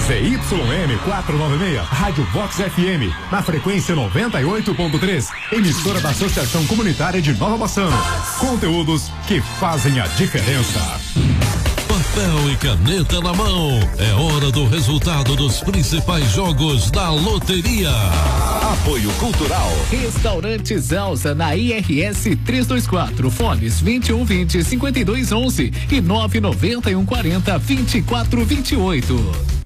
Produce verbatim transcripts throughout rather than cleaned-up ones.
Z Y M quatrocentos e noventa e seis, Rádio Vox F M, na frequência noventa e oito ponto três, emissora da Associação Comunitária de Nova Bassano. Conteúdos que fazem a diferença. Papel e caneta na mão, é hora do resultado dos principais jogos da loteria. Apoio Cultural. Restaurante Zelsa na I R S trezentos e vinte e quatro, fones vinte e um vinte, cinquenta e dois onze e nove noventa e um quarenta, vinte e quatro vinte e oito.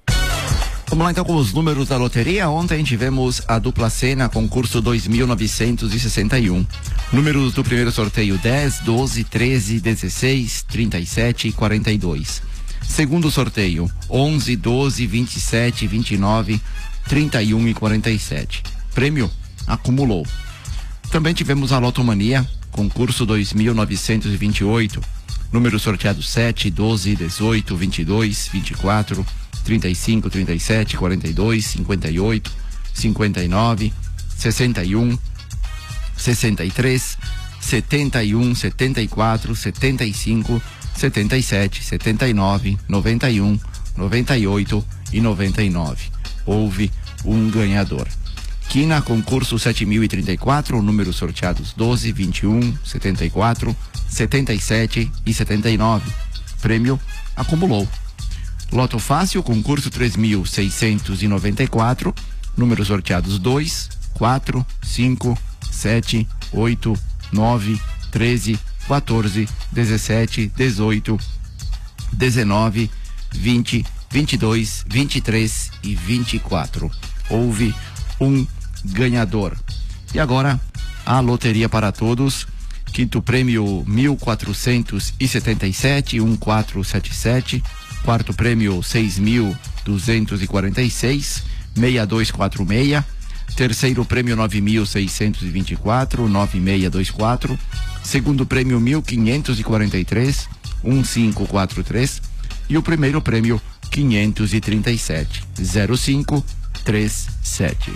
Vamos lá então com os números da loteria. Ontem tivemos a dupla cena, concurso dois mil novecentos e sessenta e um. Números do primeiro sorteio: dez, doze, treze, dezesseis, trinta e sete e quarenta e dois. Segundo sorteio: onze, doze, vinte e sete, vinte e nove, trinta e um e quarenta e sete. Prêmio acumulou. Também tivemos a Lotomania, concurso dois mil novecentos e vinte e oito. Números sorteados: sete, doze, dezoito, vinte e dois, vinte e quatro, trinta e cinco, trinta e sete, quarenta e dois, cinquenta e oito, cinquenta e nove, sessenta e um, sessenta e três, setenta e um, setenta e quatro, setenta e cinco, setenta e sete, setenta e nove, noventa e um, noventa e oito e noventa e nove. Houve um ganhador. Quina, concurso sete mil e trinta e quatro, números sorteados: doze, vinte e um, setenta e quatro, setenta e sete e setenta e nove. Prêmio acumulou. Loto Fácil, concurso três mil seiscentos e noventa e quatro, números sorteados: dois, quatro, cinco, sete, oito, nove, treze, quatorze, dezessete, dezoito, dezenove, vinte, vinte e dois, vinte e três e vinte e quatro. Houve um ganhador. E agora a loteria para todos. Quinto prêmio mil quatrocentos e setenta e sete, um quatro sete sete. Quarto prêmio seis mil duzentos e quarenta e seis, seis dois quatro seis. Terceiro prêmio nove mil seiscentos e vinte e quatro, nove seis dois quatro. Segundo prêmio mil quinhentos e quarenta e três, um cinco quatro três. E o primeiro prêmio quinhentos e trinta e sete, zero cinco três sete.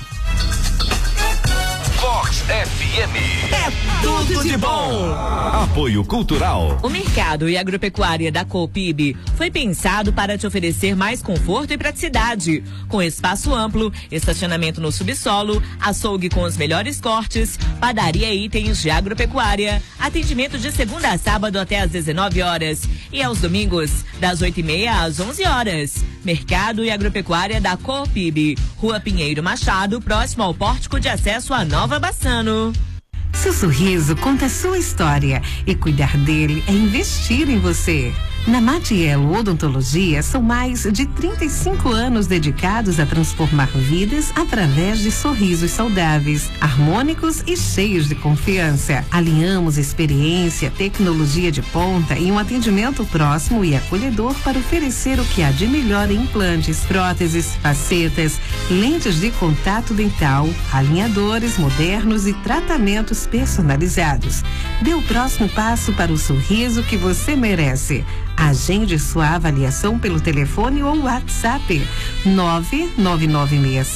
Vox F M. É tudo de bom. Apoio Cultural. O mercado e agropecuária da Coopib foi pensado para te oferecer mais conforto e praticidade, com espaço amplo, estacionamento no subsolo, açougue com os melhores cortes, padaria e itens de agropecuária, atendimento de segunda a sábado até às dezenove horas e aos domingos das oito e meia às onze horas. Mercado e agropecuária da Coopib, Rua Pinheiro Machado, próximo ao pórtico de acesso à Nova Bassano. Seu sorriso conta a sua história e cuidar dele é investir em você. Na Matiello Odontologia são mais de trinta e cinco anos dedicados a transformar vidas através de sorrisos saudáveis, harmônicos e cheios de confiança. Alinhamos experiência, tecnologia de ponta e um atendimento próximo e acolhedor para oferecer o que há de melhor em implantes, próteses, facetas, lentes de contato dental, alinhadores modernos e tratamentos personalizados. Dê o próximo passo para o sorriso que você merece. Agende sua avaliação pelo telefone ou WhatsApp nove nove nove seis